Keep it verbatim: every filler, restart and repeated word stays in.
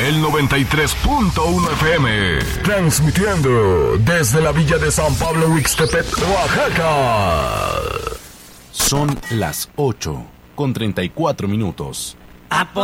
el noventa y tres punto uno F M. Transmitiendo desde la villa de San Pablo Huixtepec, Oaxaca. Son las ocho con treinta y cuatro minutos.